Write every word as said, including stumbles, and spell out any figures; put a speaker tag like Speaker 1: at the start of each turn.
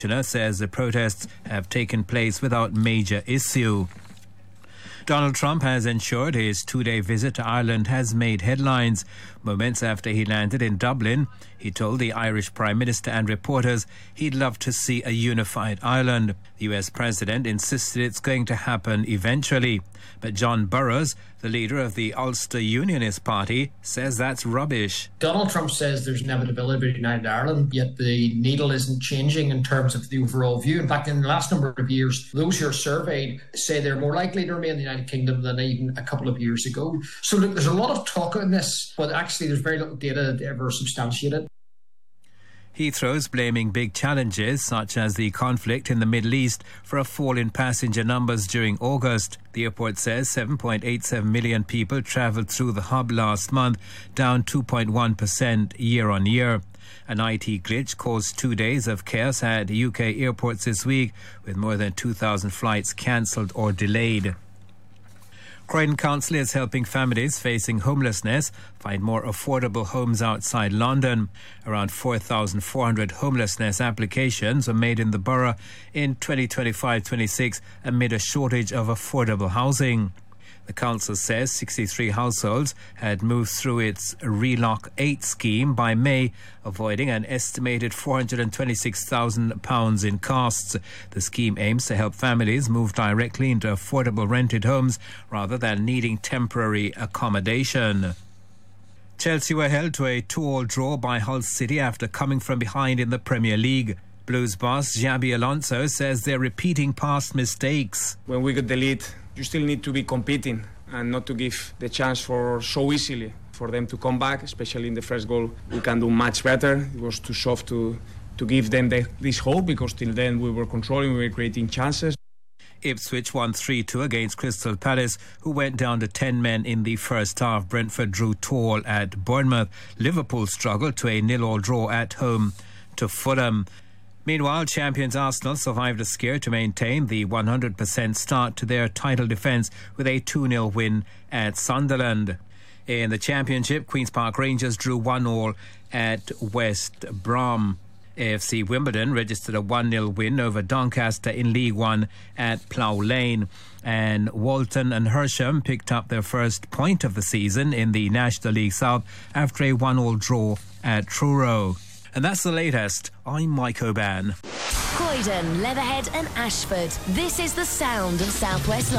Speaker 1: says the protests have taken place without major issue. Donald Trump has ensured his two-day visit to Ireland has made headlines. Moments after he landed in Dublin, he told the Irish Prime Minister and reporters he'd love to see a unified Ireland. The U S President insisted it's going to happen eventually. But John Burrows, the leader of the Ulster Unionist Party, says that's rubbish.
Speaker 2: Donald Trump says there's inevitability of United Ireland, yet the needle isn't changing in terms of the overall view. In fact, in the last number of years, those who are surveyed say they're more likely to remain in the United Kingdom than even a couple of years ago. So look, there's a lot of talk on this, but actually there's very little data to ever substantiate it.
Speaker 1: Heathrow's blaming big challenges such as the conflict in the Middle East for a fall in passenger numbers during August. The airport says seven point eight seven million people travelled through the hub last month, down two point one percent year on year. An I T glitch caused two days of chaos at U K airports this week, with more than two thousand flights cancelled or delayed. Croydon Council is helping families facing homelessness find more affordable homes outside London. Around four thousand four hundred homelessness applications were made in the borough in twenty twenty-five twenty-six amid a shortage of affordable housing. The council says sixty-three households had moved through its Relock eight scheme by May, avoiding an estimated four hundred twenty-six thousand pounds in costs. The scheme aims to help families move directly into affordable rented homes rather than needing temporary accommodation. Chelsea were held to a two-all draw by Hull City after coming from behind in the Premier League. Blues boss Xabi Alonso says they're repeating past mistakes.
Speaker 3: When we get the lead, you still need to be competing and not to give the chance for so easily for them to come back, especially in the first goal. We can do much better. It was too soft to, to give them the, this hope, because till then we were controlling, we were creating chances.
Speaker 1: Ipswich won three two against Crystal Palace, who went down to ten men in the first half. Brentford drew two all at Bournemouth. Liverpool struggled to a nil all draw at home to Fulham. Meanwhile, champions Arsenal survived a scare to maintain the one hundred percent start to their title defence with a two nil win at Sunderland. In the Championship, Queen's Park Rangers drew one all at West Brom. A F C Wimbledon registered a one nil win over Doncaster in League One at Plough Lane. And Walton and Hersham picked up their first point of the season in the National League South after a one all draw at Truro. And that's the latest. I'm Mike O'Ban.
Speaker 4: Croydon, Leatherhead and Ashford. This is the sound of South West London.